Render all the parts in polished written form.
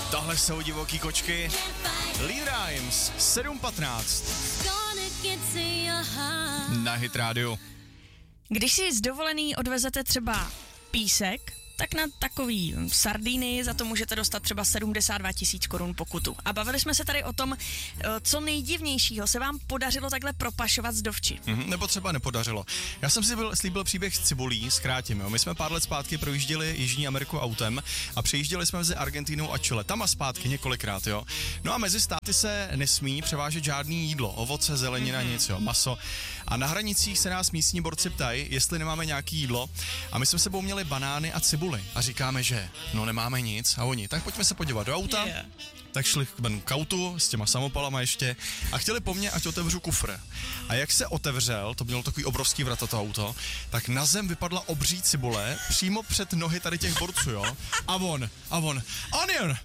Tohle jsou divoký kočky. Lead Rhymes, 7:15. Na Hit Radio. Když si z dovolený odvezete třeba písek, tak na takový sardíny za to můžete dostat třeba 72 000 korun pokutu. A bavili jsme se tady o tom, co nejdivnějšího se vám podařilo takhle propašovat z dovči. Nebo třeba nepodařilo. Já jsem si slíbil příběh s cibulí, zkrátím. Jo. My jsme pár let zpátky projížděli Jižní Ameriku autem a přejížděli jsme mezi Argentínou a Chile. Tam a zpátky několikrát, jo. No a mezi státy se nesmí převážet žádný jídlo, ovoce, zelenina, nic, jo, maso. A na hranicích se nás místní borci ptají, jestli nemáme nějaký jídlo. A my jsme sebou měli banány a cibuli. A říkáme, že nemáme nic. A oni, tak pojďme se podívat do auta. Yeah. Tak šli k autu s těma samopalama ještě a chtěli po mně, ať otevřu kufr. A jak se otevřel, to mělo takový obrovský vrat to auto, tak na zem vypadla obří cibule přímo před nohy tady těch borců, jo. A on, onion.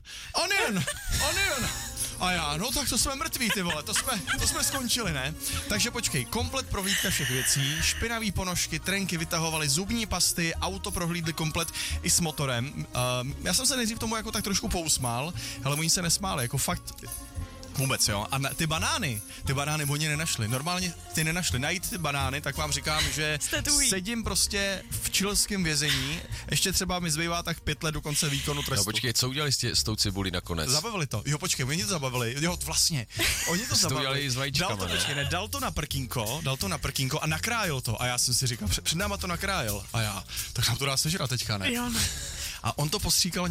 A já, no tak to jsme mrtví, ty vole, to jsme skončili, ne? Takže počkej, komplet prohlídka všech věcí, špinavý ponožky, trenky vytahovali, zubní pasty, auto prohlídli komplet i s motorem. Já jsem se nejdřív tomu jako tak trošku pousmál, ale oni se nesmáli, jako fakt vůbec, jo. A ty banány oni nenašli. Normálně ty nenašli. Najít ty banány, tak vám říkám, že sedím prostě v chilském vězení. Ještě třeba mi zbývá tak 5 let do konce výkonu trestu. No počkej, co udělali s tou cibulí nakonec? Zabavili to. Jo, počkej, oni to zabavili. Jo, vlastně. Oni to zabavili. S vajíčkama, dal to na prkínko a nakrájel to. A já jsem si říkal, před náma to nakrájel. A já, tak nám to dá sežrat teďka, ne? Jo, ne. A on to postříkal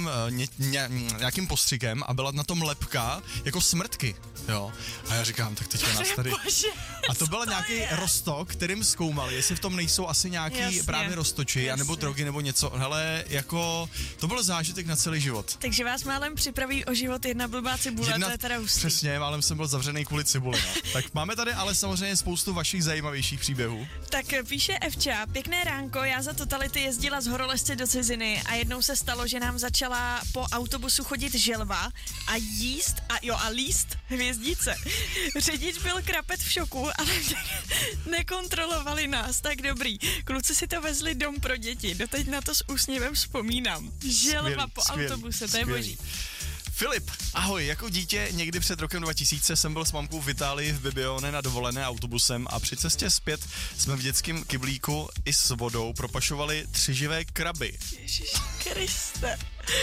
nějakým postřikem a byla na tom lepka jako smrtky, jo. A já říkám, tak teďka nás tady... A to byl nějaký roztok, kterým zkoumali, jestli v tom nejsou asi nějaký právě roztoči, anebo drogy, nebo něco. Hele, jako, to byl zážitek na celý život. Takže vás málem připraví o život jedna blbá cibule, to je teda hustý. Přesně, málem jsem byl zavřený kvůli cibuli, no. Tak máme tady ale samozřejmě spoustu vašich zajímavějších příběhů. Tak píše Evča, pěkné ránko, já za totality jezdila z Horolezce do ciziny a jednou se stalo, že nám začala po autobusu chodit želva a líst hvězdice. Řidič byl krapet v šoku, ale nekontrolovali nás, tak dobrý. Kluci si to vezli dom pro děti, doteď na to s úsměvem vzpomínám. Želva po autobuse, to je boží. Filip, ahoj, jako dítě někdy před rokem 2000 jsem byl s mamkou v Itálii v Bibione na dovolené autobusem a při cestě zpět jsme v dětském kyblíku i s vodou propašovali 3 živé kraby. Ježiš Kriste.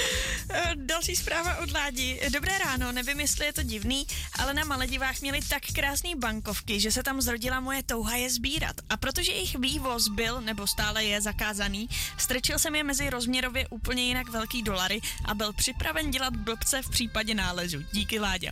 Další zpráva od Ládi. Dobré ráno, nevím, jestli je to divný, ale na Maledivách měli tak krásný bankovky, že se tam zrodila moje touha je sbírat. A protože jejich vývoz byl, nebo stále je zakázaný, strčil jsem je mezi rozměrově úplně jinak velký dolary a byl připraven dělat blbce v případě nálezu. Díky, Láďa.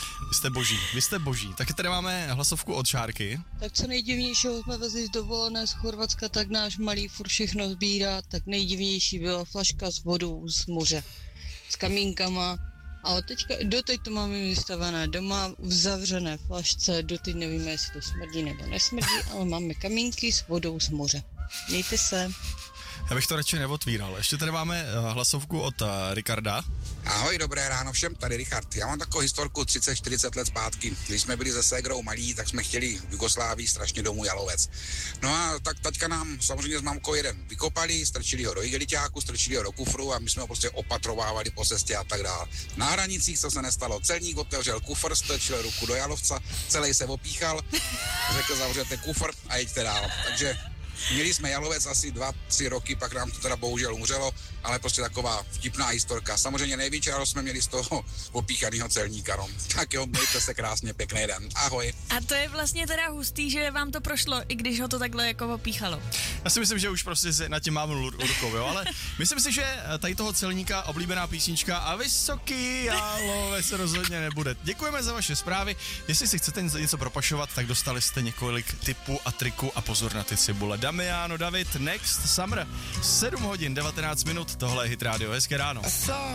Vy jste boží. Taky tady máme hlasovku od Šárky. Tak co nejdivnějšího jsme vezli z dovolené z Chorvatska, tak náš malý furt všechno sbírá, tak nejdivnější byla flaška s vodou z moře, s kamínkama, ale doteď to máme vystavené doma v zavřené flašce, doteď nevíme, jestli to smrdí nebo nesmrdí, ale máme kamínky s vodou z moře. Mějte se. Já bych to radši neotvíral. Ještě tady máme hlasovku od Ricarda. Ahoj, dobré ráno všem, tady Richard. Já mám takovou historku 30-40 let zpátky. Když jsme byli se ségrou malí, tak jsme chtěli v Jugoslávii strašně domů jalovec. No a tak taťka nám samozřejmě s mámkou jeden vykopali, strčili ho do igeliťáku, strčili ho do kufru a my jsme ho prostě opatrovávali po cestě a tak dále. Na hranicích co se nestalo, celník otevřel kufr, strčil ruku do jalovca, celý se opíchal, řekl zavřete kufr a jeďte dál. Takže měli jsme jalovec asi 2-3 roky, pak nám to teda bohužel umřelo, ale prostě taková vtipná historka. Samozřejmě největší radost jsme měli z toho opíchaného celníka, no. Tak jo, mějte se krásně, pěkný den. Ahoj. A to je vlastně teda hustý, že vám to prošlo, i když ho to takhle jako opíchalo. Já si myslím, že už prostě nad tím mávnu rukou, jo, ale myslím si, že tady toho celníka oblíbená písnička a vysoký jalovec rozhodně nebude. Děkujeme za vaše zprávy. Jestli si chcete něco propašovat, tak dostali jste několik tipů a triků a pozor na ty cibule. Damiano, David, Next Summer, 7 hodin 19 minut, tohle je Hit Radio, hezké ráno.